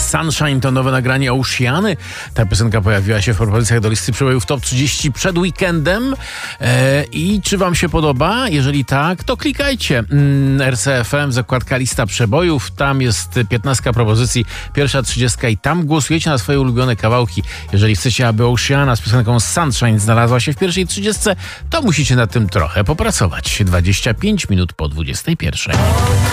Sunshine to nowe nagranie Oceany. Ta piosenka pojawiła się w propozycjach do listy przebojów Top 30 przed weekendem. I czy wam się podoba? Jeżeli tak, to klikajcie. RCFM, zakładka lista przebojów. Tam jest 15 propozycji, pierwsza 30 i tam głosujecie na swoje ulubione kawałki. Jeżeli chcecie, aby Oceana z piosenką Sunshine znalazła się w pierwszej 30, to musicie nad tym trochę popracować. 25 minut po 21.